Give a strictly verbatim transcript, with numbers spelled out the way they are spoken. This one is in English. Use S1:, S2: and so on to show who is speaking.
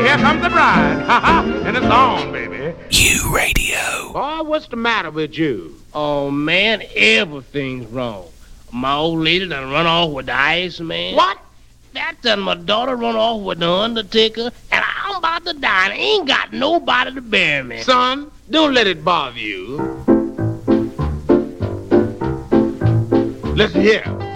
S1: here comes the bride. Ha ha, and it's on, baby.
S2: You radio.
S1: Boy, what's the matter with you?
S3: Oh, man, everything's wrong. My old lady done run off with the ice man.
S1: What?
S3: That done my daughter run off with the undertaker, and I'm about to die, and I ain't got nobody to bury me.
S1: Son, don't let it bother you. Listen here.